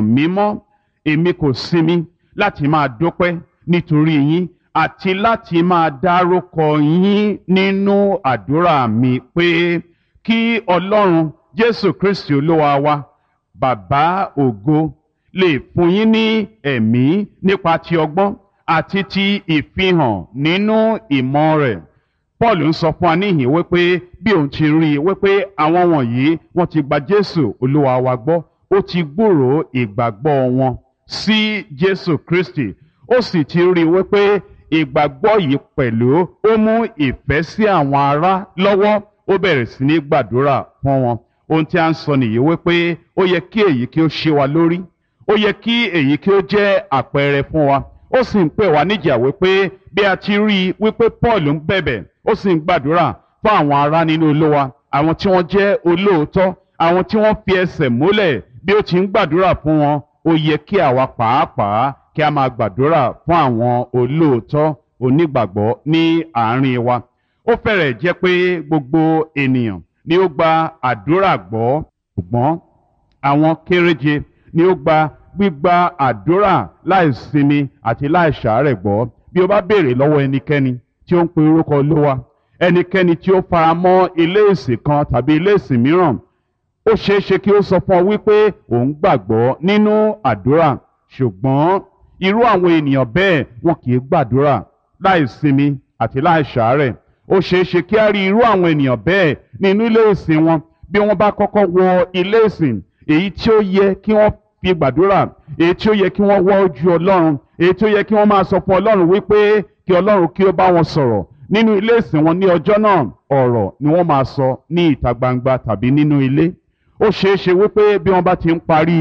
mímọ́, èmi kò sinmi láti máa dúpẹ́ nítorí yín àti láti máa dárúkọ yín nínú àdúrà mi pé kí Ọlọ́run Jésù Kristi Olúwa wa, Bàbá ògo, lè fún yín ní ẹ̀mí nípa ti ọgbọ́n àti ti ìfihàn nínú ìmọ̀ rẹ̀. Paul ń sọ fún wa níhìn wípé bí òun ti rí i wípé àwọn wọ̀nyí wọ́n ti gba Jésù Olúwa wa gbọ́, ó ti gbúròó ìgbàgbọ́ wọn sí Jésù Kristi, ó sì ti rí i wípé ìgbàgbọ́ yìí pẹ̀lú ó mú ìfẹ́ sí àwọn ará lọ́wọ́, ó bẹ̀rẹ̀ sí ní gbàdúrà fún wọn. Ohun tí a ń sọ nìyí wípé ó yẹ kí èyí kí ó ṣe wa lórí, ó yẹ kí èyí kí ó jẹ́ àpẹẹrẹ fún wa. Ó sì ń pè wá níjà wípé bí a ti rí i wípé Paul ń bẹ̀bẹ̀, ó sì ń gbàdúrà fún àwọn ará nínú Olúwa, àwọn tí wọ́n jẹ́ olóòótọ́, àwọn tí wọ́n fi ẹsẹ̀ múlẹ̀. Bí ó ti ń gbàdúrà fún wọn, ó yẹ kí àwa pàápàá kí a máa gbàdúrà fún àwọn olóòótọ́ onígbàgbọ́ ní àárín wa. Ó fẹ́rẹ̀ jẹ́ pé gbogbo ènìyàn ni ó gba àdúrà gbọ́, ṣùgbọ́n àwọn kéréje ni ó gba gbígba àdúrà láìsinmi àti láìṣàárẹ̀ gbọ́. Bí o bá béèrè lọ́wọ́ ẹnikẹ́ni tí ó ń pe orúkọ Olúwa, ẹnikẹ́ni tí ó fara mọ́ ilé ìsìn kan tàbí ilé ìsìn mìíràn, ó ṣeé ṣe kí ó sọ fún ọ wípé òun gbàgbọ́ nínú àdúrà, ṣùgbọ́n irú àwọn ènìyàn bẹ́ẹ̀ wọn kì í gbàdúrà láìsinmi àti láìṣàárẹ̀. Ó ṣeé ṣe kí a rí irú àwọn ènìyàn bẹ́ẹ̀ nínú ilé ìsìn wọn. Bí wọ́n bá kọ́kọ́ wọ ilé ìsìn, èyí tí ó yẹ kí wọ́n fi gbàdúrà, èyí tí ó yẹ kí wọ́n wọ́ ojú Ọlọ́run, èyí tí ó yẹ kí wọ́n máa sọ fún Ọlọ́run wípé kí Ọlọ́run kí ó bá wọn sọ̀rọ̀ nínú ilé ìsìn wọn ní ọjọ́ náà, ọ̀rọ̀ ni wọ́n máa sọ ní ìta gbangba tàbí nínú ilé. Ó ṣeé ṣe wípé bí wọ́n bá ti ń parí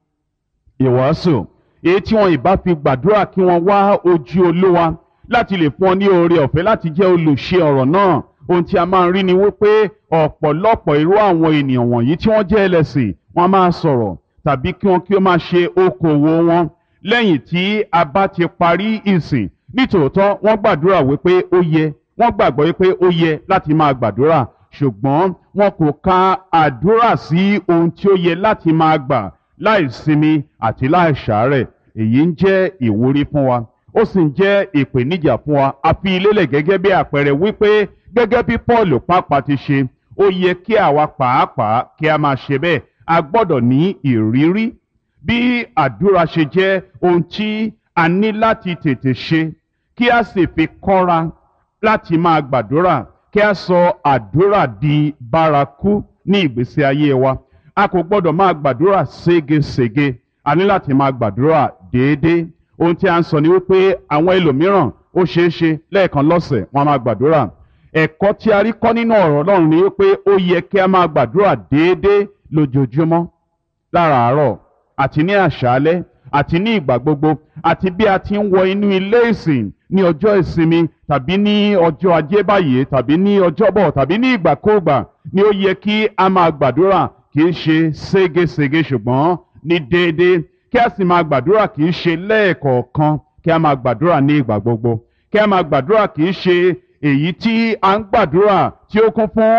ìwàásù, èyí tí wọn ìbá fi gbàdúrà kí wọ́n wá ojú Olúwa láti lè fún ọ ní oore ọ̀fẹ́ láti jẹ́ olùṣe ọ̀rọ̀ náà. Ohun tí a máa ń rí ni wípé ọ̀pọ̀lọpọ̀ irú àwọn ènìyàn wọ̀nyí tí wọ́n jẹ́ ẹlẹ́sìn, wọ́n máa sọ̀rọ̀ tàbí kí wọ́n kí ó máa ṣe okòwò wọn lẹ́yìn tí a bá ti parí ìsìn. Nítòótọ́ wọ́n gbàdúrà wípé ó yẹ, wọ́n gbàgbọ́ wípé ó yẹ láti máa gbàdúrà, ṣùgbọ́n wọn kò ka àdúrà sí ohun tí ó yẹ láti máa gbà láìsinmi àti láìṣàárẹ̀. Èyí ń jẹ́ ìwúrí fún wa, ó sì ń jẹ́ ìpèníjà fún wa. A fi lélẹ̀ gẹ́gẹ́ bí àpẹẹrẹ wípé gẹ́gẹ́ bí Paul pàápàá ti ṣe, ó yẹ kí àwa pàápàá kí a máa ṣe bẹ́ẹ̀. A gbọ́dọ̀ ní ìrírí bí àdúrà ṣe jẹ́ ohun tí a ní láti tètè ṣe, kí a sì fi kọ́ra láti máa gbàdúrà, kí a sọ àdúrà di bárakú ní ìgbésí ayé wa. A kò gbọ́dọ̀ máa gbàdúrà ségesège, a ní láti máa gbàdúrà déédéé. Ohun tí a ń sọ ni wípé àwọn ẹlòmíràn ó ṣeé ṣe lẹ́ẹ̀kan lọ́sẹ̀ wọn máa gbàdúrà. Ẹ̀kọ́ tí a rí kọ́ nínú ọ̀rọ̀ Ọlọ́run ni wípé ó yẹ kí a máa gbàdúrà déédéé lójoojúmọ́, láràárọ̀ àti ní àṣálẹ́ àti ní ìgbà gbogbo, àti bí a ti ń wọ inú ilé ìsìn ní ọjọ́ ìsinmi tàbí ní ọjọ́ ajé báyìí tàbí ní ọjọ́bọ̀ tàbí ní ìgbàkúùgbà ni ó yẹ kí a máa gbàdúrà, kì í ṣe ségesège ṣùgbọ́n ní déédéé. Kí a sì máa gbàdúrà kì í ṣe lẹ́ẹ̀kọ̀ọ̀kan, kí a máa gbàdúrà ní ìgbà gbogbo. Kí a máa gbàdúrà kì í ṣe èyí tí a ń gbàdúrà tí ó kún fún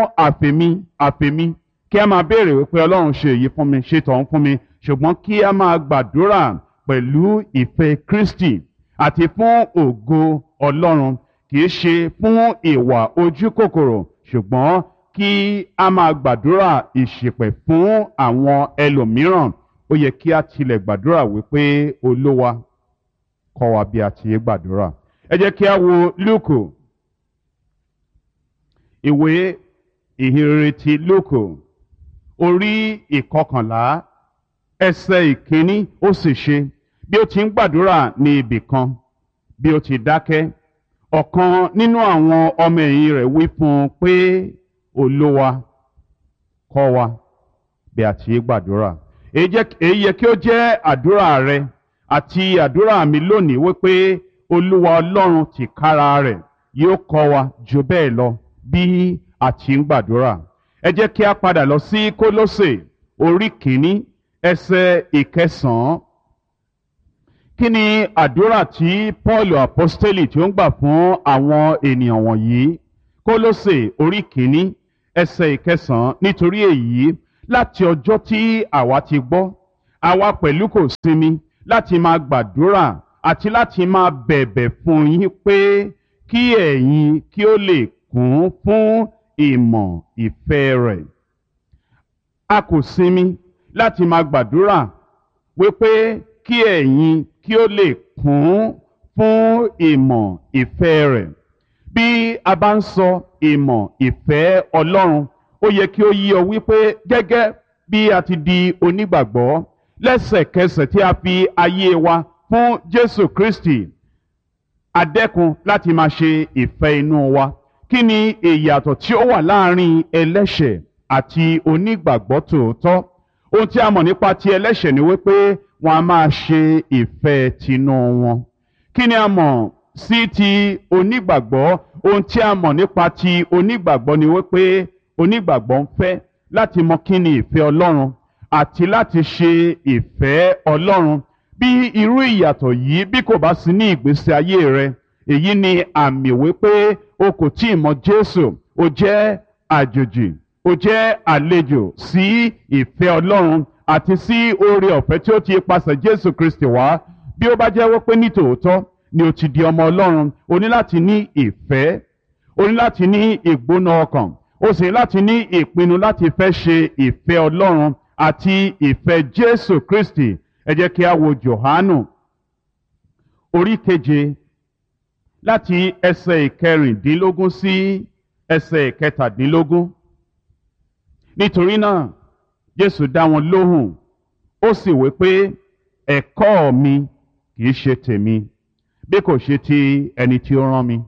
àfẹ̀mí. Kí a máa béèrè wípé Ọlọ́run ṣe èyí fún mi, ṣe tọ̀hún fún mi, ṣùgbọ́n kí a máa gbàdúrà pẹ̀lú ìfẹ́ Kristi àti fún ògo Ọlọ́run, kì í ṣe fún ìwà ojú kòkòrò, ṣùgbọ́n kí a máa gbàdúrà ìṣìpẹ̀ fún àwọn ẹlòmíràn. Ó yẹ kí a tilẹ̀ gbàdúrà wípé Olúwa kọ́ wa bí a ti yé gbàdúrà. Ẹ jẹ́ kí a wo Lúùkù, ìwé ìhìnrere ti Lúùkù, orí 11 ẹsẹ̀ 1. Ó sì ṣe bí ó ti ń gbàdúrà ní ibì kan, bí ó ti dákẹ́, ọ̀kan nínú àwọn ọmọ ẹ̀yìn rẹ̀ wí fún un pé Olúwa kọ́ wa bí a ti yé gbàdúrà. Èyí yẹ kí ó jẹ́ àdúrà rẹ àti àdúrà mi lónìí wípé Olúwa Ọlọ́run tìkára rẹ̀ yóò kọ́ wa jù bẹ́ẹ̀ lọ bí a ti ń gbàdúrà. Ẹ jẹ́ kí a padà lọ sí Kólósè orí 1 ẹsẹ̀ 9. Kí ni àdúrà tí Paul apostoli tí ó ń gbà fún àwọn ènìyàn wọ̀nyí? Kólósè orí 1 ẹsẹ̀ 9. Nítorí èyí, láti ọjọ́ tí àwa ti gbọ́ àwa pẹ̀lú kò sinmi láti máa gbàdúrà àti láti máa bẹ̀bẹ̀ fún yín pé kí ẹ̀yin kí ó lè kún fún ìmọ̀ ìfẹ́ rẹ̀. A kò sinmi láti máa gbàdúrà wípé kí ẹ̀yin kí ó lè kún fún ìmọ̀ ìfẹ́ rẹ̀. Bí a bá ń sọ ìmọ̀ ìfẹ́ Ọlọ́run, ó yẹ kí ó yé ọ wípé gẹ́gẹ́ bí a ti di onígbàgbọ́ lẹ́sẹ̀kẹsẹ̀ tí a fi ayé wa fún Jésù Kristi, a dẹ́kun láti máa ṣe ìfẹ́ inú wa. Kí ni ìyàtọ̀ tí ó wà láàrin ẹlẹ́ṣẹ̀ àti onígbàgbọ́ tòótọ́? Ohun tí a mọ̀ nípa ti ẹlẹ́ṣẹ̀ ni wípé wọn a máa ṣe ìfẹ́ tinú wọn. Kí ni a mọ̀ sí ti onígbàgbọ́? Ohun tí a mọ̀ nípa ti onígbàgbọ́ ni wípé onígbàgbọ́ ń fẹ́ láti mọ kí ni ìfẹ́ Ọlọ́run àti láti ṣe ìfẹ́ Ọlọ́run. Bí irú ìyàtọ̀ yìí bí kò bá sí ní ìgbésí ayé rẹ, èyí ni àmì wípé o kò tí ì mọ Jésù, o jẹ́ àjòjì, o jẹ́ àlejò sí ìfẹ́ Ọlọ́run àti sí oore ọ̀fẹ́ tí ó ti pasẹ̀ Jésù Kristi wá. Bí ó bá jẹ́ wípé ní tòótọ́ ni o ti di ọmọ Ọlọ́run, o ní láti ní ìfẹ́, o ní láti ní ìgbóná ọkàn, o sì ní láti ní ìpinnu láti fẹ́ ṣe ìfẹ́ Ọlọ́run àti ìfẹ́ Jésù Kristi. Ẹ jẹ́ kí a wo Jòhánù orí 7 láti ẹsẹ̀ 14 sí ẹsẹ̀ 17. Nítorí náà Jésù dá wọn lóhùn, ó sì wí pé ẹ̀kọ́ mi kìí ṣe tèmi bí kò ṣe ti ẹni tí ó rán mi.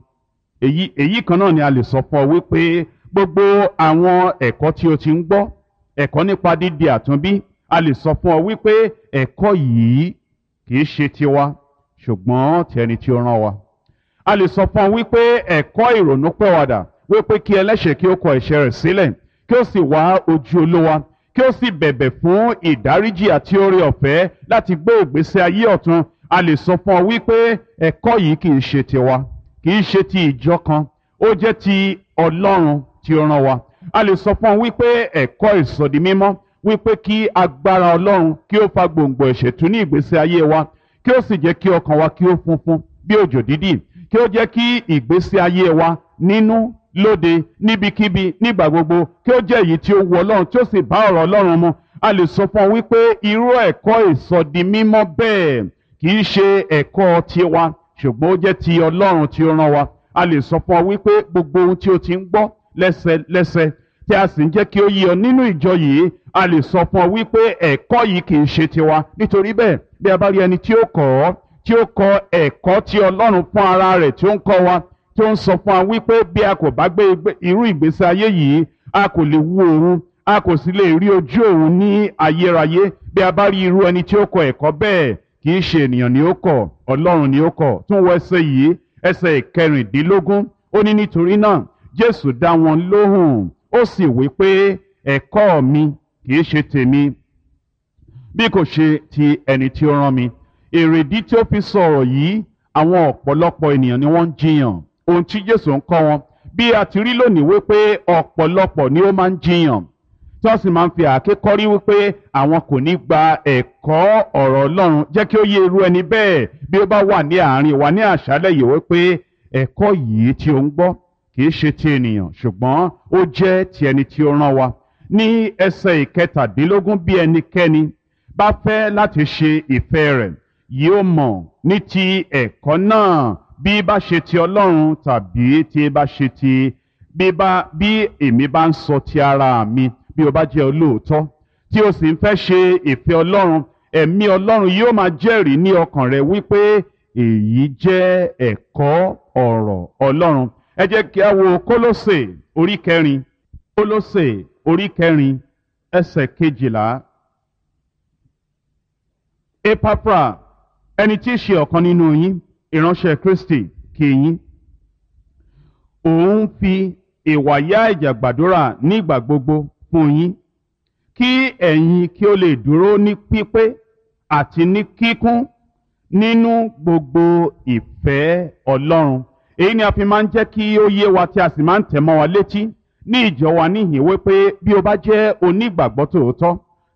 Èyí kan náà ni a lè sọ fún ọ wípé gbogbo àwọn ẹ̀kọ́ tí o ti ń gbọ́, ẹ̀kọ́ nípa dídi àtúnbí, a lè sọ fún ọ wípé ẹ̀kọ́ yìí kìí ṣe tiwa ṣùgbọ́n ti ẹni tí ó rán wa. A lè sọ fún ọ wípé ẹ̀kọ́ ìrònúpìwàdà, wípé kí ẹlẹ́ṣẹ̀ kí ó kọ ẹ̀ṣẹ̀ rẹ̀ sílẹ̀, kí ó sì wá ojú Olúwa, kí ó sì bẹ̀bẹ̀ fún ìdáríjì àti oore ọ̀fẹ́ láti gbé ìgbésí ayé ọ̀tun. A lè sọ fún ọ wípé ẹ̀kọ́ yìí kìí ṣe tiwa, kìí ṣe ti ìjọ kan, ó jẹ́ ti Ọlọ́run tí ó rán wa. A lè sọ fún ọ wípé ẹ̀kọ́ ìsọdimímọ́, wípé kí agbára Ọlọ́run kí ó fa gbòǹgbò ẹ̀ṣẹ̀ tú ní ìgbésí ayé wa, kí ó sì jẹ́ kí ọkàn wa kí ó funfun bí òjò dídì, kí ó jẹ́ kí ìgbésí ayé wa nínú lóde níbikíbi nígbà gbogbo kí ó jẹ́ èyí tí ó wu Ọlọ́run tí ó sì bá ọ̀rọ̀ Ọlọ́run mu. A lè sọ fún ọ wípé irú ẹ̀kọ́ ìsọdimímọ́ bẹ́ẹ̀ kìí ṣe ẹ̀kọ́ tiwa ṣùgbọ́n ó jẹ́ ti Ọlọ́run tí ó rán wa. A lè sọ fún ọ wípé gbogbo ohun tí o ti ń gbọ́ lẹ́sẹlẹ́sẹ tí a sì ń jẹ́ kí ó yé ọ nínú ìjọ yìí, a lè sọ fún ọ wípé ẹ̀kọ́ yìí kìí ṣe tiwa. Nítorí bẹ́ẹ̀ bí a bá rí ẹni tí ó kọ́ ẹ̀kọ́ tí Ọlọ́run fún ara rẹ̀ tí ó ń kọ́ wa, tí ó ń sọ fún wa wípé bí a kò bá gbé irú ìgbésí ayé yìí, a kò lè wu òun, a kò sì lè rí ojú òun ní ayérayé. Bí a bá rí irú ẹni tí ó kọ́ ẹ̀kọ́ bẹ́ẹ̀, kì í ṣe ènìyàn ni ó kọ́, Ọlọ́run ni ó kọ́. Tún wọ ẹsẹ̀ yìí, ẹsẹ̀ 14, ó ní nítorí náà Jésù dá wọn lóhùn, ó sì wí pé ẹ̀kọ́ mi kì í ṣe tèmi bí kò ṣe ti ẹni tí ó rán mi. Èrèdí tí ó fi sọ̀rọ̀ yìí, àwọn ọ̀pọ̀lọpọ̀ ènìyàn ni wọ́n ń jiyàn ohun tí Jésù ń kọ́ wọn. Bí a ti rí lónìí wípé ọ̀pọ̀lọpọ̀ ni ó máa ń jiyàn tí wọ́n sì máa ń fi àáké kọ́rí wípé àwọn kò ní gba ẹ̀kọ́ ọ̀rọ̀ Ọlọ́run. Jẹ́ kí ó yé irú ẹni bẹ́ẹ̀ bí ó bá wà ní àárín wa ní àṣálẹ́ yìí wípé ẹ̀kọ́ yìí tí ó ń gbọ́ kì í ṣe ti ènìyàn ṣùgbọ́n ó jẹ́ ti ẹni tí ó rán wa. Ní ẹsẹ̀ 17, bí ẹnikẹ́ni bá fẹ́ láti ṣe ìfẹ́ rẹ̀ yóò mọ̀ ní ti ẹ̀kọ́ náà bí bá ṣe ti Ọlọ́run tàbí tí bá ṣe ti bí èmi bá ń sọ ti ara mi. Bí o bá jẹ́ olóòótọ́ tí o sì ń fẹ́ ṣe ìfẹ́ Ọlọ́run, ẹ̀mí Ọlọ́run yóò máa jẹ́rìí ní ọkàn rẹ wípé èyí jẹ́ ẹ̀kọ́ ọ̀rọ̀ Ọlọ́run. Ẹ jẹ́ kí a wo Kólósè orí 4, Kólósè orí 4 ẹsẹ̀ 12. Epafra, ẹni tí í ṣe ọ̀kan nínú yín, ìránṣẹ́ Kristi, kí yín. Òun fi ìwàyà ìjà gbàdúrà nígbà gbogbo fún yín, kí ẹ̀yin kí ó lè dúró ní pípé àti ní kíkún nínú gbogbo ìfẹ́ Ọlọ́run. Èyí ni a fi máa ń jẹ́ kí ó yé wa tí a sì máa ń tẹ̀ mọ́ wa létí ní ìjọ wa níhìn wípé bí o bá jẹ́ onígbàgbọ́ tòótọ́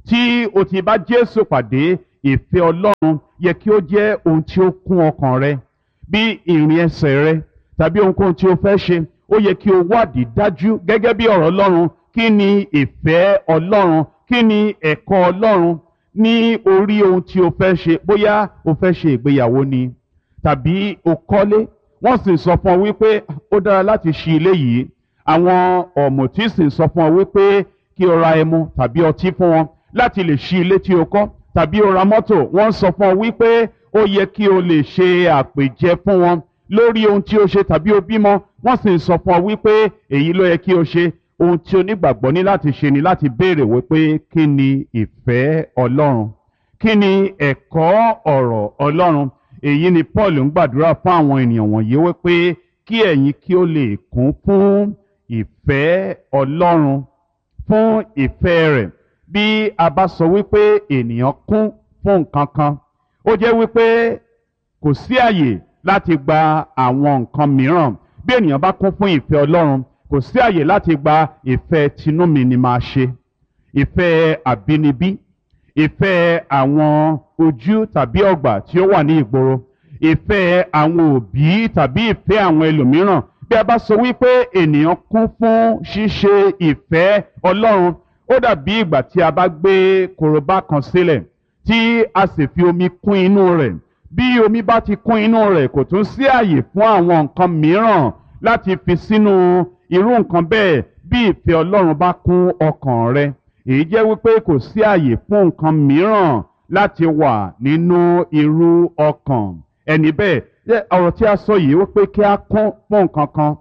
tí o ti bá Jésù pàdé, ìfẹ́ Ọlọ́run yẹ kí ó jẹ́ ohun tí ó kún ọkàn rẹ. Bí ìrìn ẹsẹ̀ rẹ tàbí ohunkóhun tí o fẹ́ ṣe, ó yẹ kí o wádìí dájú gẹ́gẹ́ bí ọ̀rọ̀ Ọlọ́run. Kí ni ìfẹ́ Ọlọ́run? Kí ni ẹ̀kọ́ Ọlọ́run ní orí ohun tí o fẹ́ ṣe? Bóyá o fẹ́ ṣe ìgbéyàwó ni tàbí o kọ́lé, wọ́n sì sọ fún ọ wípé ó dára láti ṣí ilé yìí. Àwọn ọ̀mùtí sì sọ fún ọ wípé kí o ra ẹmu tàbí ọtí fún wọn láti lè ṣí ilé tí o kọ́. Tàbí o ra mọ́tò, wọ́n sọ fún ọ wípé ó yẹ kí o lè ṣe àpèjẹ fún wọn lórí ohun tí o ṣe. Tàbí o bímọ, wọ́n sì sọ fún ọ wípé èyí ló yẹ kí o ṣe. Ohun tí onígbàgbọ́ ní láti ṣe ni láti béèrè wípé kí ni ìfẹ́ Ọlọ́run? Kí ni ẹ̀kọ́ ọ̀rọ̀ Ọlọ́run? Èyí ni Paul ń gbàdúrà fún àwọn ènìyàn wọ̀nyí wípé kí ẹ̀yin kí ó lè kún fún ìfẹ́ Ọlọ́run, fún ìfẹ́ rẹ̀. Bí a bá sọ wípé ènìyàn kún fún nǹkan kan, ó jẹ́ wípé kò sí àyè láti gba àwọn nǹkan mìíràn. Bí ènìyàn bá kún fún ìfẹ́ Ọlọ́run, kò sí àyè láti gba ìfẹ́ tinú mi ni máa ṣe, ìfẹ́ àbínibí, ìfẹ́ àwọn ojú tàbí ọgbà tí ó wà ní ìgboro, ìfẹ́ àwọn òbí tàbí ìfẹ́ àwọn ẹlòmíràn. Bí a bá sọ wípé ènìyàn kún fún ṣíṣe ìfẹ́ Ọlọ́run, ó dàbí ìgbà tí a bá gbé korobá kan sílẹ̀ tí a sì fi omi kún inú rẹ̀. Bí omi bá ti kún inú rẹ̀, kò tún sí àyè fún àwọn nǹkan mìíràn láti fi sínú irú nǹkan bẹ́ẹ̀. Bí ìfẹ́ Ọlọ́run bá kún ọkàn rẹ, èyí jẹ́ wípé kò sí àyè fún nǹkan mìíràn láti wà nínú irú ọkàn ẹni bẹ́ẹ̀. Ọ̀rọ̀ tí a sọ yìí wípé kí a kún fún nǹkan kan,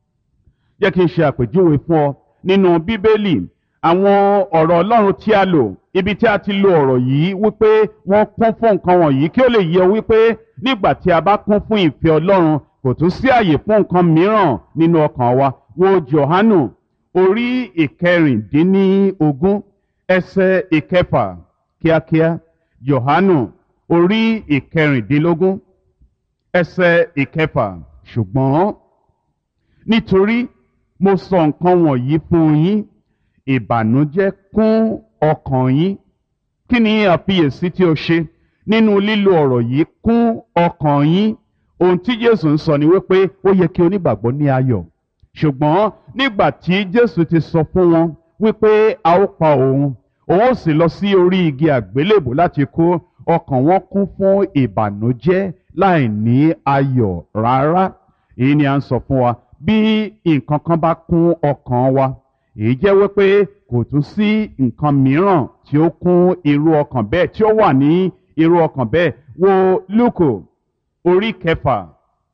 jẹ́ kí n ṣe àpèjúwe fún ọ nínú Bíbélì. Àwọn ọ̀rọ̀ Ọlọ́run tí a lò, ibi tí a ti lo ọ̀rọ̀ yìí wípé wọ́n kún fún nǹkan wọ̀nyí, kí ó lè yé ọ wípé nígbà tí a bá kún fún ìfẹ́ Ọlọ́run, kò tún sí àyè fún nǹkan mìíràn nínú ọkàn wa. Wo Jòhánù orí 16 ẹsẹ̀ 6 kíákíá. Jòhánù orí 16 ẹsẹ̀ 6. Ṣùgbọ́n nítorí mo sọ nǹkan wọ̀nyí fún yín, ìbànújẹ́ kún ọkàn yín. Kí ni àfiyèsí tí o ṣe nínú lílo ọ̀rọ̀ yìí, kún ọkàn yín? Ohun tí Jésù ń sọ ni wípé ó yẹ kí onígbàgbọ́ ní ayọ̀. Ṣùgbọ́n nígbà tí Jésù ti sọ fún wọn wípé a ó pa òun ó sì lọ sí orí igi àgbélébù láti kú, ọkàn wọn kún fún ìbànújẹ́ láì ní ayọ̀ rárá. Èyí ni a ń sọ fún wa, bí nǹkan kan bá kún ọkàn wa, èyí jẹ́ wípé kò tún sí nǹkan mìíràn tí ó kún irú ọkàn bẹ́ẹ̀, tí ó wà ní irú ọkàn bẹ́ẹ̀. Wo Lúùkù orí 6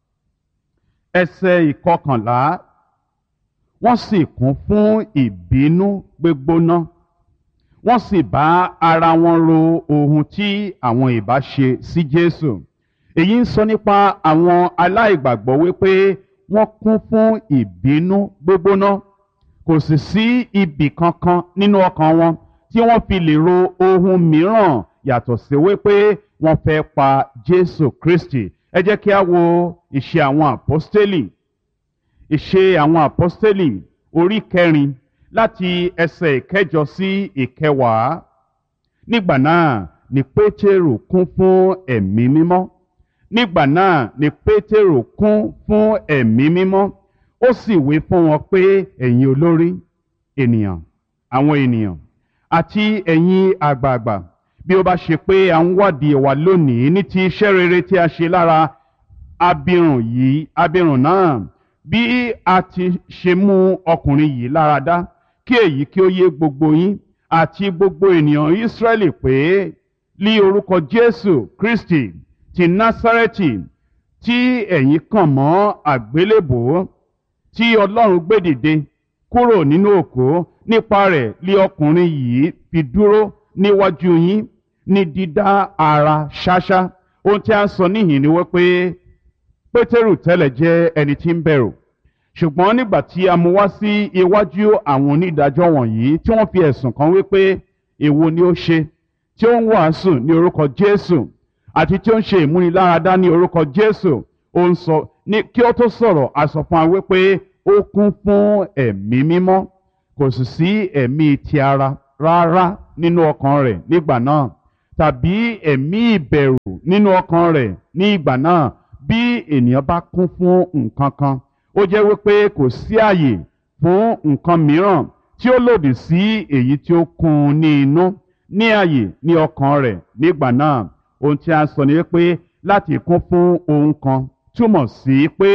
ẹsẹ̀ 11. Wọ́n sì kún fún ìbínú gbígbóná, wọ́n sì bá ara wọn ro ohun tí àwọn ìbá ṣe sí Jésù. Èyí ń sọ nípa àwọn aláìgbàgbọ́ wípé wọ́n kún fún ìbínú gbígbóná. Kò sì sí ibì kankan nínú ọkàn wọn tí wọ́n fi lè ro ohun mìíràn yàtọ̀ sí wípé wọ́n fẹ́ pa Jésù Kristi. Ẹ jẹ́ kí a wo ìṣe àwọn àpọ́stélì. Ìṣe àwọn àpọ́stélì orí 4 láti ẹsẹ̀ 8 sí 10. Nígbà náà ni Pétérù kún fún ẹ̀mí mímọ́. Nígbà náà ni Pétérù kún fún ẹ̀mí mímọ́. Ó sì wí fún wọn pé, ẹ̀yin olórí ènìyàn, àwọn ènìyàn, àti ẹ̀yin àgbààgbà, bí ó bá ṣe pé à ń wádìí wa lónìí ní ti iṣẹ́ rere tí a ṣe lára abirùn náà, bí a ti ṣe mú ọkùnrin yìí lára dá, kí èyí kí ó yé gbogbo yín àti gbogbo ènìyàn Ísírẹ́lì pé ní orúkọ Jésù Kristi ti Násárẹ́tì tí ẹ̀yin kàn mọ́ àgbélébùú, tí Ọlọ́run gbé dìde kúrò nínú òkú, nípa rẹ̀ lé ọkùnrin yìí fi dúró níwájú yín ní dídá ara ṣáṣá. Ohun tí a ń sọ níhìn ni wípé Pétérù tẹ́lẹ̀ jẹ́ ẹni tí ń bẹ̀rù, ṣùgbọ́n nígbà tí a mú wá sí iwájú àwọn onídàájọ́ wọ̀nyí tí wọ́n fi ẹ̀sùn kàn wípé èwo ni ó ṣe tí ó ń wàásù ní orúkọ Jésù àti tí ó ń ṣe ìmúniláradá ní orúkọ Jésù, ó ń sọ ní kí ó tó sọ̀rọ̀ a sọ fún wa wípé ó kún fún ẹ̀mí mímọ́, kò sì sí ẹ̀mí ti ara rárá nínú ọkàn rẹ̀ nígbà náà tàbí ẹ̀mí ìbẹ̀rù nínú ọkàn rẹ̀ ní ìgbà náà. Bí ènìyàn bá kún fún nǹkan kan, ó jẹ́ wípé kò sí àyè fún nǹkan mìíràn tí ó lòdì sí èyí tí ó kún un ní inú ní àyè ní ọkàn rẹ̀ nígbà náà. Ohun tí a sọ ni pé láti kún fún ohun kan túmọ̀ sí pé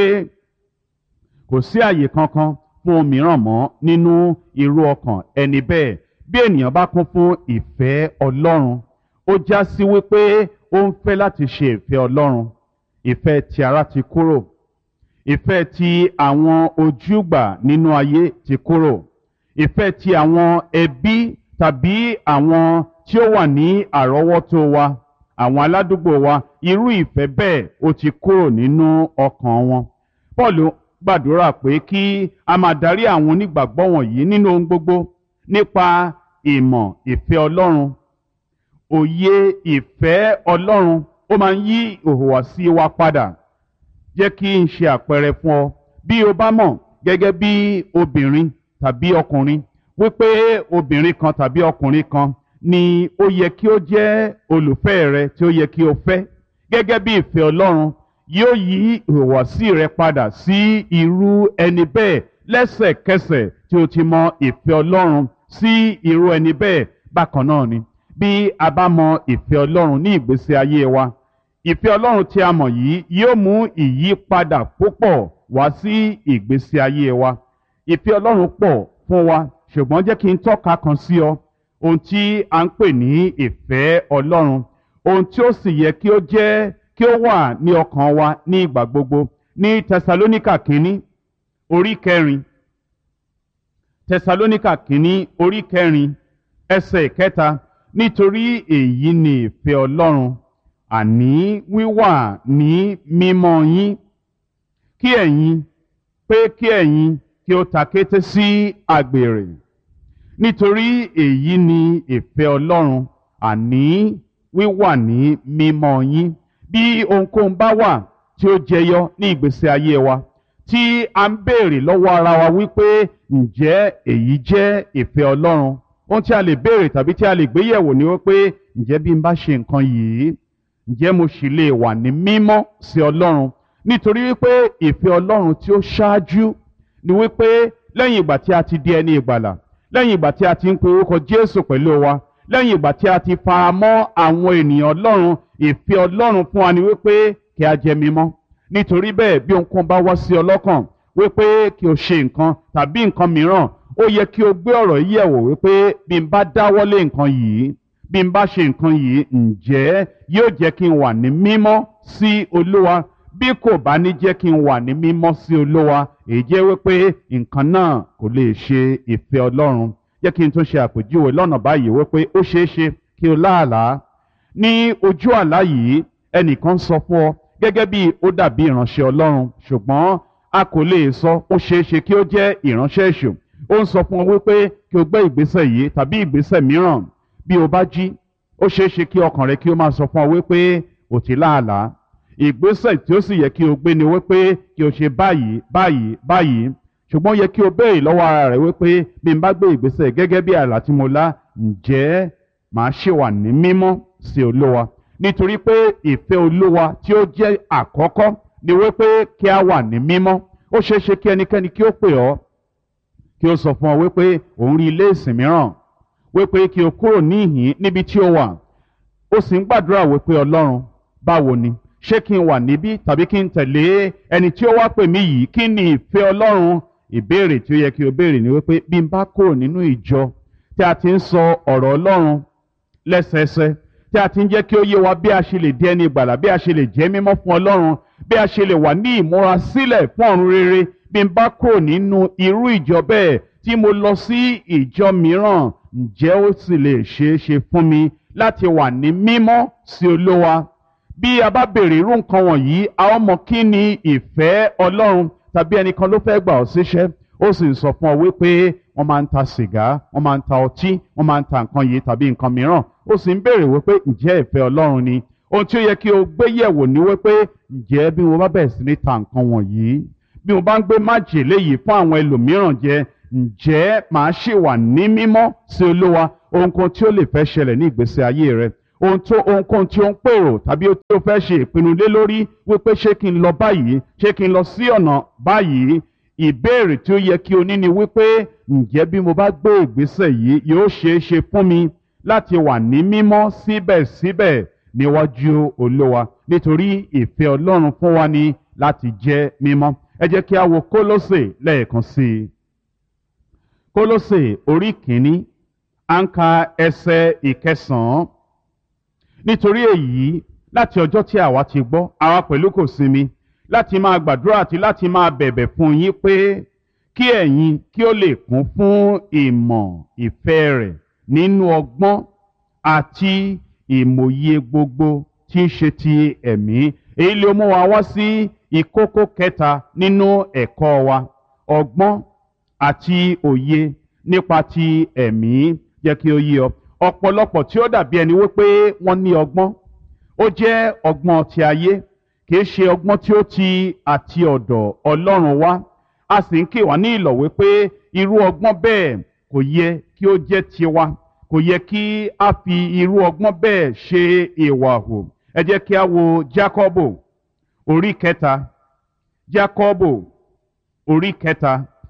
kò sí àyè kankan fún ohun mìíràn mọ́ nínú irú ọkàn ẹni bẹ́ẹ̀. Bí ènìyàn bá kún fún ìfẹ́ Ọlọ́run, ó já sí wípé ó ń fẹ́ láti ṣe ìfẹ́ Ọlọ́run. Ìfẹ́ ti ara ti kúrò, ìfẹ́ ti àwọn ojúgbà nínú ayé ti kúrò, ìfẹ́ ti àwọn ẹbí tàbí àwọn tí ó wà ní àrọ́wọ́tó wa, àwọn aládùúgbò wa, irú ìfẹ́ bẹ́ẹ̀ ó ti kúrò nínú ọkàn wọn. Pọ́ọ̀lù gbàdúrà pé kí a máa darí àwọn onígbàgbọ́ wọ̀nyí nínú ohun gbogbo nípa ìmọ̀ ìfẹ́ Ọlọ́run. Òye ìfẹ́ Ọlọ́run ó máa ń yí ìhùwàsí wa padà. Jẹ́ kí n ṣe àpẹẹrẹ fún ọ. Bí o bá mọ̀ gẹ́gẹ́ bí obìnrin tàbí ọkùnrin wípé obìnrin kan tàbí ọkùnrin kan ni ó yẹ kí ó jẹ́ olùfẹ́ rẹ tí ó yẹ kí o fẹ́ gẹ́gẹ́ bí ìfẹ́ Ọlọ́run, yóò yí ìhùwàsí rẹ padà sí irú ẹni bẹ́ẹ̀ lẹ́sẹ̀kẹsẹ̀ tí o ti mọ ìfẹ́ Ọlọ́run sí irú ẹni bẹ́ẹ̀. Bákan náà ni bí a bá mọ ìfẹ́ Ọlọ́run ní ìgbésí ayé wa, ìfẹ́ Ọlọ́run tí a mọ̀ yìí yóò mú ìyípadà púpọ̀ wá sí ìgbésí ayé wa. Ìfẹ́ Ọlọ́run pọ̀ fún wa, ṣùgbọ́n jẹ́ kí n tọ́ka kan sí ọ ohun tí a ń pè ní ìfẹ́ Ọlọ́run, ohun tí ó sì yẹ kí ó jẹ́ kí ó wà ní ọkàn wa ní ìgbà gbogbo. Ní Tẹsalóníkà kínní orí 4, Tẹsalóníkà kínní orí 4 ẹsẹ̀ 3, nítorí èyí ni ìfẹ́ Ọlọ́run, àní wíwà ní mímọ́ yín, kí ẹ̀yin kí ó takété sí àgbèrè. Nítorí èyí ni ìfẹ́ Ọlọ́run, àní wíwà ní mímọ́ yín. Bí ohunkóhun bá wà tí ó jẹyọ ní ìgbésí ayé wa, tí a ń béèrè lọ́wọ́ ara wa wípé ǹjẹ́ èyí jẹ́ ìfẹ́ Ọlọ́run, ohun tí a lè béèrè tàbí tí a lè gbé yẹ̀wò ni wípé ǹjẹ́ bí n bá ṣe nǹkan yìí, ǹjẹ́ mo sì lè wà ní mímọ́ sí Ọlọ́run? Nítorí wípé ìfẹ́ Ọlọ́run tí ó ṣáájú ni wípé lẹ́yìn ìgbà tí a ti di ẹni ìgbàlà, lẹ́yìn ìgbà tí a ti ń pe orúkọ Jésù pẹ̀lú wa, lẹ́yìn ìgbà tí a ti fara mọ́ àwọn ènìyàn Ọlọ́run, ìfẹ́ Ọlọ́run fún wa ni wípé kí a jẹ́ mímọ́. Nítorí bẹ́ẹ̀ bí ohunkóhun bá wá sí ọlọ́kàn wípé kí o ṣe nǹkan tàbí nǹkan mìíràn, ó yẹ kí o gbé ọ̀rọ̀ yìí yẹ̀wò wípé bí n bá dáwọ́lé nǹkan yìí, bí n bá ṣe nǹkan yìí, ǹjẹ́ yóò jẹ́ kí n wà ní mímọ́ sí Olúwa? Bí kò bá ní jẹ́ kí n wà ní mímọ́ sí Olúwa, èyí jẹ́ wípé nǹkan náà kò lè ṣe ìfẹ́ Ọlọ́run. Jẹ́ kí n tún ṣe àpèjúwe lọ́nà báyìí wípé ó ṣeé ṣe kí o láàlá. Ní ojú àlá yìí, ẹnìkan sọ fún ọ gẹ́gẹ́ bí ó dàbí ìránṣẹ́ Ọlọ́run, ṣùgbọ́n a kò lè sọ, ó ṣeé ṣe kí ó jẹ́ ìránṣẹ́ èṣù. Ó ń sọ fún ọ wípé kí o gbé ìgbésẹ̀ yìí tàbí ìgbésẹ̀ mìíràn. Bí o bá jí, ó ṣeé ṣe kí ọkàn rẹ kí ó máa sọ fún ọ wípé o ti láàlá. Ìgbésẹ̀ tí ó sì yẹ kí o gbé ni wípé kí o ṣe báyìí báyìí báyìí. Ṣùgbọ́n ó yẹ kí o béèrè lọ́wọ́ ara rẹ wípé bí n bá gbé ìgbésẹ̀ gẹ́gẹ́ bí àlá tí mo lá, ǹjẹ́ màá ṣe wà ní mímọ́ sí Olúwa? Nítorí pé ìfẹ́ Olúwa tí ó jẹ́ àkọ́kọ́ ni wípé kí a wà ní mímọ́. Ó ṣeé ṣe kí ẹnikẹ́ni kí ó pè ọ́, kí ó sọ fún ọ wípé òun rí ilé ìsìn mìíràn, wípé kí o kúrò níhìn níbi tí o wà. Ó sì ń gbàdúrà wípé Ọlọ́run, báwo ni? Ṣé kí n wà níbí tàbí kí n tẹ̀lé ẹni tí ó wá pè mí yìí? Kí ni ìfẹ́ Ọlọ́run? Ìbéèrè tí ó yẹ kí o béèrè ni wípé bí n bá kúrò nínú ìjọ tí a ti ń sọ ọ̀rọ̀ Ọlọ́run lẹ́sẹẹsẹ, tí a ti ń jẹ́ kí ó yé wa bí a ṣe lè di ẹni ìgbàlà, bí a ṣe lè jẹ́ mímọ́ fún Ọlọ́run, bí a ṣe lè wà ní ìmúrasílẹ̀ fún ọ̀run rere, bí n bá kúrò nínú irú ìjọ bẹ́ẹ̀ tí mo lọ sí ìjọ mìíràn, ǹjẹ́ ó sì lè ṣeé ṣe fún mi láti wà ní mímọ́ sí Olúwa? Bí a bá béèrè irú nǹkan wọ̀nyí, a ó mọ kí ni ìfẹ́ Ọlọ́run. Tàbí ẹnìkan ló fẹ́ gbà ọ́ síṣẹ́, ó sì ń sọ fún ọ wípé wọ́n máa ń ta sìgá, wọ́n máa ń ta ọtí, wọ́n máa ń ta nǹkan yìí tàbí nǹkan mìíràn. Ó sì ń béèrè wípé ǹjẹ́ ìfẹ́ Ọlọ́run ni? Ohun tí ó yẹ kí o gbé yẹ̀wò ni wípé ǹjẹ́ bí mo bá bẹ̀rẹ̀ sí ní ta nǹkan wọ̀nyí, bí mo bá ń gbé májèlé yìí fún àwọn ẹlòmíràn jẹ, ǹjẹ́ màá ṣì wà ní mímọ́ sí Olúwa? Ohunkóhun tí ó lè fẹ́ ṣẹlẹ̀ ní ìgbésí ayé rẹ, ohunkóhun tí ó ń pèrò tàbí tí ó fẹ́ ṣe ìpinnu lé lórí wípé ṣé kí n lọ báyìí, ṣé kí n lọ sí ọ̀nà báyìí, ìbéèrè tí ó yẹ kí o ní ni wípé ǹjẹ́ bí mo bá gbé ìgbésẹ̀ yìí yóò ṣeé ṣe fún mi láti wà ní mímọ́ síbẹ̀síbẹ̀ níwájú Olúwa, nítorí ìfẹ́ Ọlọ́run fún wa ni láti jẹ́ mímọ́. Ẹ jẹ́ kí a wo Kólósè lẹ́ẹ̀kan sí i. Kólósè orí kìíní à ń ka ẹsẹ̀ ìkẹsàn-án. Nítorí èyí, láti ọjọ́ tí àwa ti gbọ́, àwa pẹ̀lú kò sinmi láti máa gbàdúrà àti láti máa bẹ̀bẹ̀ fún yín pé kí ẹ̀yin kí ó lè kún fún ìmọ̀ ìfẹ́ rẹ̀ nínú ọgbọ́n àti ìmòye gbogbo tí ń ṣe ti ẹ̀mí. Èyí ló mú wa wá sí ìkókó kẹta nínú ẹ̀kọ́ wa, ọgbọ́n àti òye nípa ti ẹ̀mí. Jẹ́ kí ó yé ọ, ọ̀pọ̀lọpọ̀ tí ó dàbí ẹni wípé wọ́n ní ọgbọ́n, ó jẹ́ ọgbọ́n ti ayé, kì í ṣe ọgbọ́n tí ó ti àti ọ̀dọ̀ Ọlọ́run wá. A sì ń kì wá ní ìlọ̀ wípé irú ọgbọ́n bẹ́ẹ̀ kò yẹ kí ó jẹ́ tiwa, kò yẹ kí a fi irú ọgbọ́n bẹ́ẹ̀ ṣe ìwà hù. Ẹ jẹ́ kí a wo Jákọ́bù orí kẹta, Jákọ́bù orí kẹta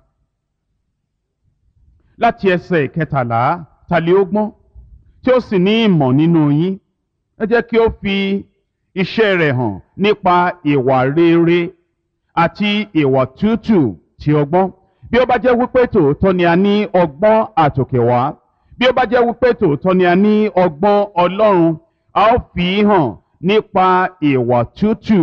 láti ẹsẹ̀ ìkẹtàlá. Ta lè ó gbọ́n tí ó sì ní ìmọ̀ nínú yín? Ẹ jẹ́ kí ó fi iṣẹ́ rẹ̀ hàn nípa ìwà rere àti ìwà tútù ti ọgbọ́n. Bí ó bá jẹ́ wípé tòótọ́ ni a ní ọgbọ́n àtòkèwá, bí ó bá jẹ́ wípé tòótọ́ ni a ní ọgbọ́n Ọlọ́run, a ó fi hàn nípa ìwà tútù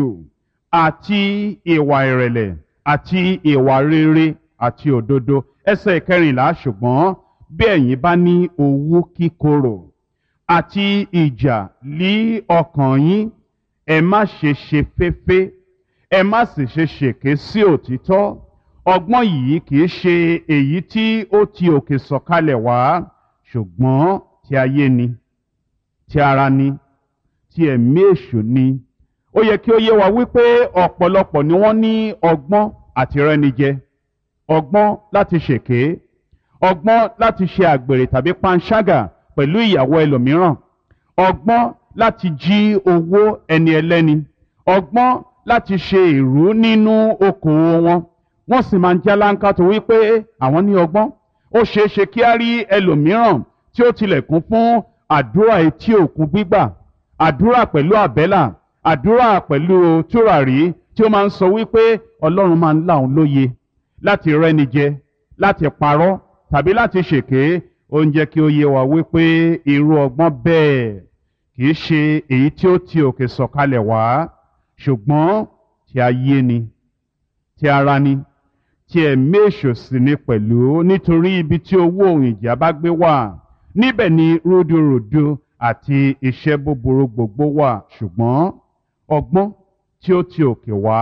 àti ìwà ìrẹ̀lẹ̀ àti ìwà rere àti òdodo. Ẹsẹ̀ ìkẹrìnlá, ṣùgbọ́n bí ẹ̀yin bá ní owú kíkorò àti ìjà lí ọkàn yín, ẹ má ṣe ṣe féfé, ẹ má sì ṣe ṣèké sí òtítọ́. Ọgbọ́n yìí kì í ṣe èyí tí ó ti òkè sọ̀kalẹ̀ wá, ṣùgbọ́n ti ayé ni, ti ara ni, ti ẹ̀mí èṣù ni. Ó yẹ kí ó yé wa wípé ọ̀pọ̀lọpọ̀ ni wọ́n ní ọgbọ́n àti rẹ́nijẹ, ọgbọ́n láti ṣèké, ọgbọ́n láti ṣe àgbèrè tàbí panṣágà pẹ̀lú ìyàwó ẹlòmíràn, ọgbọ́n láti jí owó ẹni ẹlẹ́ni, ọgbọ́n láti ṣe ìrú nínú okòwò wọn. Wọ́n sì máa ń jáláńká tó wípé àwọn ní ọgbọ́n. Ó ṣeé ṣe kí á rí ẹlòmíràn tí ó tilẹ̀ kún fún àdúrà etí òkun gbígbà, àdúrà pẹ̀lú àbẹ́là, àdúrà pẹ̀lú tùràrí, tí ó máa ń sọ wípé Ọlọ́run máa ń là òun lóye láti rẹ́ni jẹ, láti parọ́ tàbí láti ṣèké. Ó ń jẹ́ kí ó yé wa wípé irú ọgbọ́n bẹ́ẹ̀ kì í ṣe èyí tí ó ti òkè sọ̀kalẹ̀ wá, ṣùgbọ́n ti ayé ni, ti ara ni, ti ẹ̀mí èṣù sì ni pẹ̀lú. Nítorí ibi tí owó ohun ìjà bá gbé wà, níbẹ̀ ni rúdurùdu àti iṣẹ́ búburú gbogbo wà. Ṣùgbọ́n ọgbọ́n tí ó ti òkè wá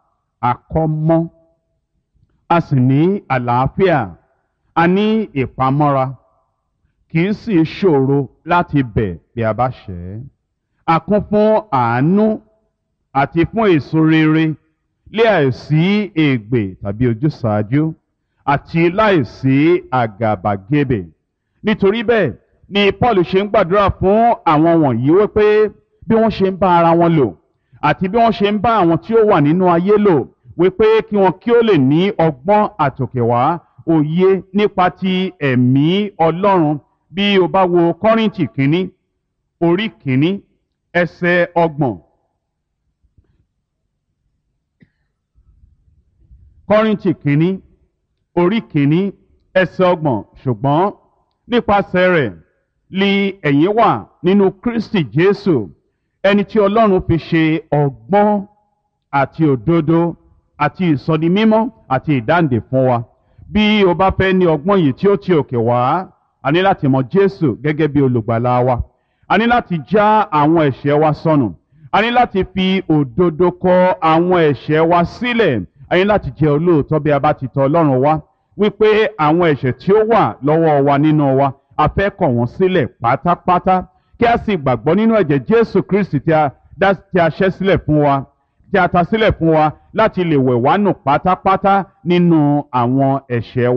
àkọ́mọ́, a sì ní àlàáfíà, a ní ìpamọ́ra, kì í sì ṣòro láti bẹ̀ bí a bá ṣẹ̀. A kún fún àánú àti fún èso rere, láìsí ègbè tàbí ojúsàájú, àti láìsí àgàbàgebè. Nítorí bẹ́ẹ̀ ni Paul ṣe ń gbàdúrà fún àwọn wọ̀nyí wípé bí wọ́n ṣe ń bá ara wọn lò àti bí wọ́n ṣe ń bá àwọn tí ó wà nínú ayé lò, wípé kí wọn kí ó lè ní ọgbọ́n àtòkèwá, òye nípa ti ẹ̀mí Ọlọ́run. Bí o bá wo Kọ́ríńtì kínní orí kínní ẹsẹ̀ 30. Kọ́ríńtì kínní orí kínní ẹsẹ̀ 30. Ṣùgbọ́n nípasẹ̀ rẹ̀ li ẹ̀yin wà nínú Kristi Jésù, ẹni tí Ọlọ́run fi ṣe ọgbọ́n àti òdodo àti ìsọdimímọ́ àti ìdáǹdè fún wa. Bí o bá fẹ́ ní ọgbọ́n yìí tí ó ti òkè wá, a ní láti mọ Jésù gẹ́gẹ́ bí olùgbàlà wa. A ní láti já àwọn ẹ̀ṣẹ̀ wa sọnù. A ní láti fi òdodo kọ àwọn ẹ̀ṣẹ̀ wa sílẹ̀. A ní láti jẹ́ olóòótọ́ bí a bá ti tọ̀ Ọlọ́run wá, wípé àwọn ẹ̀ṣẹ̀ tí ó wà lọ́wọ́ wa nínú wa, a fẹ́ kọ̀ wọ́n sílẹ̀ pátápátá, kí a sì gbàgbọ́ nínú ẹ̀jẹ̀ Jésù Kristi tí a ṣẹ́ sílẹ̀ fún wa, tí a ta sílẹ̀ fún wa láti lè wẹ̀ wá nù pátápátá nínú àwọn ẹ̀ṣẹ̀ wa.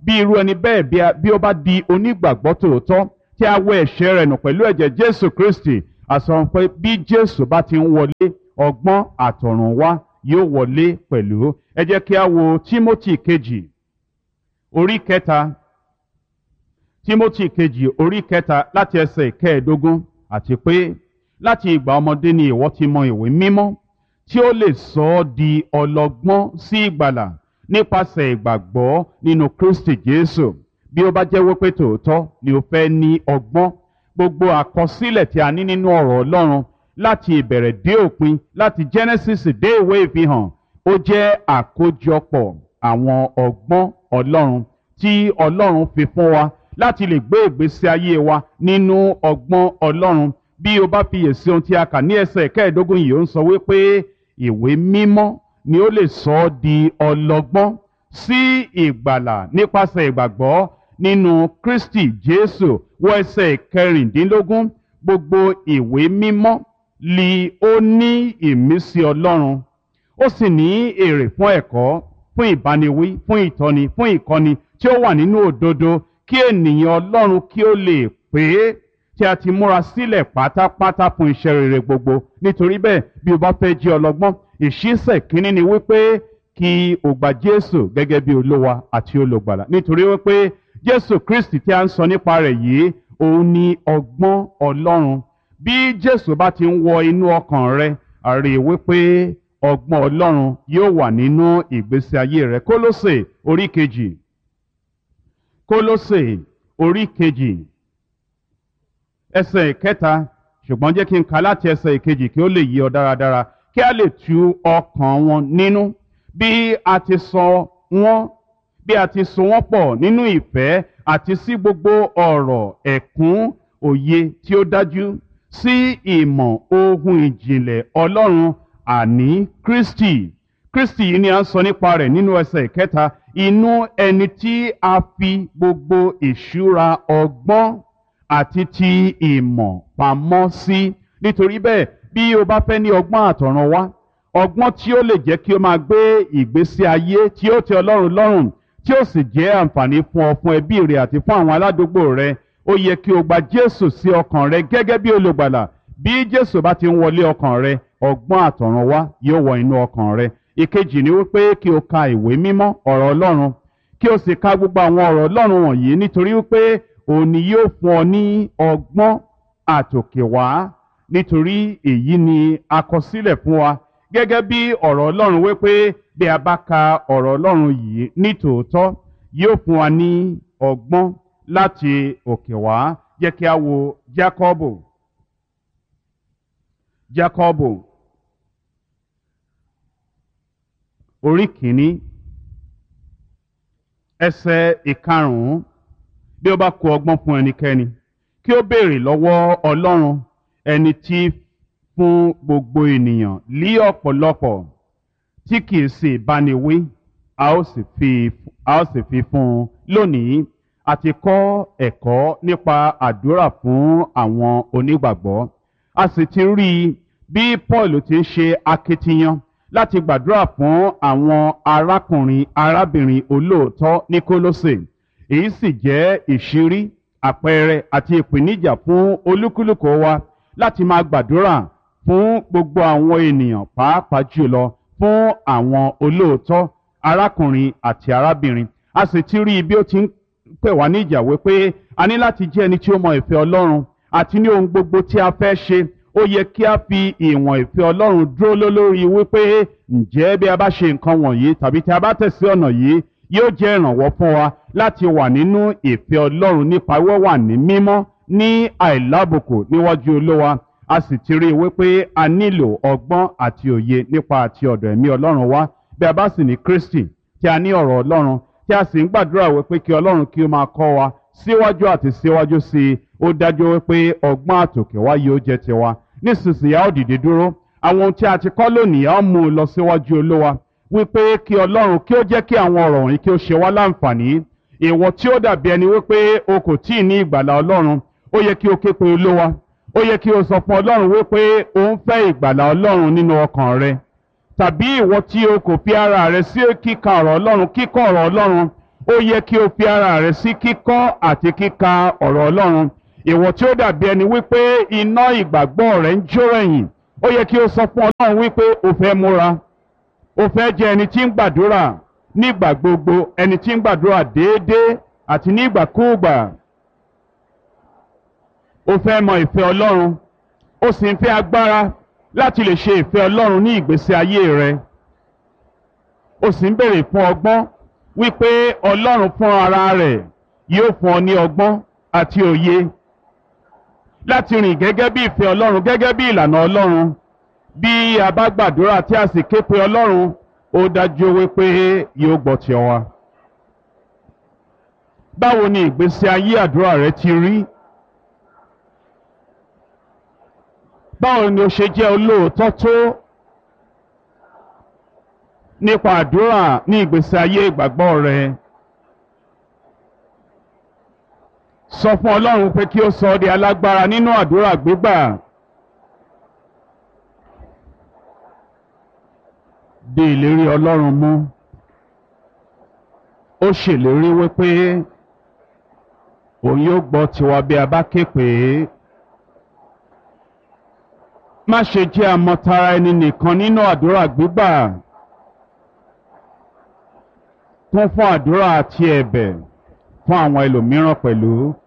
bí irú ẹni bẹ́ẹ̀ bí ó bá di onígbàgbọ́ tòótọ́ tí a wẹ ẹ̀ṣẹ̀ rẹ̀ nù pẹ̀lú ẹ̀jẹ̀ Jésù Kristi, àsọ̀rọ̀ pé bí Jésù bá ti ń wọlé, ọgbọ́n àtọ̀runwá yóò wọlé pẹ̀lú. Ẹ jẹ́ kí a wo Tímótì kejì orí kẹta, Tímótì kejì orí kẹta láti ẹsẹ̀ ìkẹẹ̀ẹ́dógún. Àti pé láti ìgbà ọmọdé ni ìwọ ti mọ ìwé mímọ́ tí ó lè sọ ọ́ di ọlọ́gbọ́n sí ìgbàlà nípasẹ̀ ìgbàgbọ́ nínú Kristi Jésù. Bí ó bá jẹ́ wípé tòótọ́ ni o fẹ́ ní ọgbọ́n, gbogbo àkọsílẹ̀ tí a ní nínú ọ̀rọ̀ Ọlọ́run láti ìbẹ̀rẹ̀ dé òpin, láti Genesis dé ìwé ìfihàn, ó jẹ́ àkójọpọ̀ àwọn ọgbọ́n Ọlọ́run tí Ọlọ́run fi fún wa láti lè gbé ìgbésí ayé wa nínú ọgbọ́n Ọlọ́run. Bí o bá fiyèsí ohun tí a kà ní ẹsẹ̀ kẹẹ̀ẹ́dógún yìí, ó ń sọ wípé ìwé mímọ́ ni ó lè sọ ọ́ di ọlọ́gbọ́n sí ìgbàlà nípasẹ̀ ìgbàgbọ́ nínú Kristi Jésù. Wọ ẹsẹ̀ kẹrìndínlógún, gbogbo ìwé mímọ́ li ó ní ìmísí Ọlọ́run, ó sì ní èrè fún ẹ̀kọ́, fún ìbániwí, fún ìtọ́ni, fún ìkọ́ni tí ó wà nínú òdodo, kí ènìyàn Ọlọ́run kí ó lè pé tí a ti múra sílẹ̀ pátápátá fún iṣẹ́ rere gbogbo. Nítorí bẹ́ẹ̀, bí o bá fẹ́ jẹ́ ọlọ́gbọ́n, ìṣísẹ̀ kínní ni wípé kí o gba Jésù gẹ́gẹ́ bí Olúwa àti Olùgbàlà. Nítorí wípé Jésù Kristi tí a ń sọ nípa rẹ̀ yìí, òun ni ọgbọ́n Ọlọ́run. Bí Jésù bá ti ń wọ inú ọkàn rẹ, a rí wípé ọgbọ́n Ọlọ́run yóò wà nínú ìgbésí ayé rẹ. Kólósè orí kejì, Kólósè orí kejì ẹsẹ̀ ìkẹta, ṣùgbọ́n jẹ́ kí n kà láti ẹsẹ̀ ìkejì kí ó lè yé ọ dáradára, kí a lè tu ọkàn wọn nínú bí a ti so wọ́n pọ̀ nínú ìfẹ́ àti sí gbogbo ọ̀rọ̀ ẹ̀kún òye tí ó dájú, sí ìmọ̀ ohun ìjìnlẹ̀ Ọlọ́run, àní Kristi. Kristi yìí ni a ń sọ nípa rẹ̀ nínú ẹsẹ̀ ìkẹta, inú ẹni tí a fi gbogbo ìṣúra ọgbọ́n àti ti ìmọ̀ pamọ́ sí. Nítorí bẹ́ẹ̀, bí o bá fẹ́ ní ọgbọ́n àtọ̀run wá, ọgbọ́n tí ó lè jẹ́ kí o máa gbé ìgbésí ayé tí ó tẹ́ Ọlọ́run lọ́rùn, tí ó sì jẹ́ àǹfààní fún ọ, fún ẹbí rẹ àti fún àwọn aládùúgbò rẹ, ó yẹ kí o gba Jésù sí ọkàn rẹ gẹ́gẹ́ bí olùgbàlà. Bí Jésù bá ti ń wọlé ọkàn rẹ, ọgbọ́n àtọ̀run wá yóò wọ inú ọkàn rẹ. Ìkejì ni wípé kí o ka ìwé mímọ́, ọ̀rọ̀ Ọlọ́run, kí o sì ka gbogbo àwọn ọ̀rọ̀ Ọlọ́run wọ̀nyí, nítorí wípé òun ni yóò fún ọ ní ọgbọ́n àtòkèwá. Nítorí èyí ni a kọ sílẹ̀ fún wa gẹ́gẹ́ bí ọ̀rọ̀ Ọlọ́run wípé bí a bá ka ọ̀rọ̀ Ọlọ́run yìí ní tòótọ́, yóò fún wa ní ọgbọ́n láti òkè wá. Jẹ́ kí a wo Jákọ́bù orí kìíní ẹsẹ̀ ìkarùn-ún. Bí ó bá kù ọgbọ́n fún ẹnikẹ́ni, kí ó béèrè lọ́wọ́ Ọlọ́run, ẹni tí fún gbogbo ènìyàn lí ọ̀pọ̀lọpọ̀ tí kìí sì báni wí, a ó sì fi fún un. Lónìí a ti kọ́ ẹ̀kọ́ nípa àdúrà fún àwọn onígbàgbọ́. A sì ti rí i bí Paul ti ń ṣe akitiyan láti gbàdúrà fún àwọn arákùnrin arábìnrin olóòótọ́ ní Kólósè. Èyí sì jẹ́ ìṣírí, àpẹẹrẹ àti ìpèníjà fún olúkúlùkù wa láti máa gbàdúrà fún gbogbo àwọn ènìyàn, pàápàá jùlọ fún àwọn olóòótọ́ arákùnrin àti arábìnrin. A sì ti rí i bí ó ti ń pè wá níjà wípé a ní láti jẹ́ ẹni tí ó mọ ìfẹ́ Ọlọ́run, àti ní ohun gbogbo tí a fẹ́ ṣe, ó yẹ kí a fi ìwọ̀n ìfẹ́ Ọlọ́run dúró lórí wípé ǹjẹ́ bí a bá ṣe nǹkan wọ̀nyí tàbí tí a bá tẹ̀sí ọ̀nà yìí, yóò jẹ́ ìrànwọ́ fún wa láti wà nínú ìfẹ́ Ọlọ́run nípa wíwà ní mímọ́, ní àìlábùkù níwájú Olúwa. A sì ti rí i wípé a nílò ọgbọ́n àti òye nípa àti ọ̀dọ̀ ẹ̀mí Ọlọ́run wá. Bí a bá sì ní Kristi, tí a ní ọ̀rọ̀ Ọlọ́run, tí a sì ń gbàdúrà wípé kí Ọlọ́run kí ó máa kọ́ wa síwájú àti síwájú sí i, ó dájú wípé ọgbọ́n àtòkè wá yóò jẹ́ tiwa. Nísinsìnyí a ó dìde dúró. Àwọn ohun tí a ti kọ́ lónìí a ó mú un lọ síwájú Olúwa, wípé kí Ọlọ́run kí ó jẹ́ kí àwọn ọ̀rọ̀ wọ̀nyí kí ó ṣe wá láǹfààní. Ìwọ tí ó dàbí ẹni wípé o kò tíì ní ìgbàlà Ọlọ́run, ó yẹ kí o ké pe Olúwa. Ó yẹ kí o sọ fún Ọlọ́run wípé o ń fẹ́ ìgbàlà Ọlọ́run nínú ọkàn rẹ. Tàbí ìwọ tí o kò fi ara rẹ sí kíka ọ̀rọ̀ Ọlọ́run, kíkọ́ ọ̀rọ̀ Ọlọ́run, ó yẹ kí o fi ara rẹ sí kíkọ́ àti kíka ọ̀rọ̀ Ọlọ́run. Ìwọ tí ó dàbí ẹni wípé iná ìgbàgbọ́ rẹ ń jó ẹ̀yìn, ó yẹ kí o sọ fún Ọlọ́run wípé o fẹ́ múra, o fẹ́ jẹ́ ẹni tí ń gbàdúrà nígbà gbogbo, ẹni tí ń gbàdúrà déédéé àti nígbàkúùgbà. O fẹ́ mọ ìfẹ́ Ọlọ́run, o sì ń fẹ́ agbára láti lè ṣe ìfẹ́ Ọlọ́run ní ìgbésí ayé rẹ. O sì ń béèrè fún ọgbọ́n wípé Ọlọ́run fún ara rẹ̀ yóò fún ọ ní ọgbọ́n àti òye láti rìn gẹ́gẹ́ bí ìfẹ́ Ọlọ́run, gẹ́gẹ́ bí ìlànà Ọlọ́run. Bí a bá gbàdúrà tí a sì ké pe Ọlọ́run, ó dájú wípé yóò gbọ́ ti wa. Báwo ni ìgbésí ayé àdúrà rẹ ti rí? Báwo ni o ṣe jẹ́ olóòótọ́ tó nípa àdúrà ní ìgbésí ayé ìgbàgbọ́ rẹ? Sọ fún Ọlọ́run pé kí ó sọ ọ́ di alágbára nínú àdúrà gbígbà. Di ìlérí Ọlọ́run mú. Ó ṣèlérí wípé òun yóò gbọ́ tiwa bí a bá ké pè é. Má ṣe jẹ́ àmọ̀tara ẹni nìkan nínú àdúrà gbígbà. Kún fún àdúrà àti ẹ̀bẹ̀ fún àwọn ẹlòmíràn pẹ̀lú.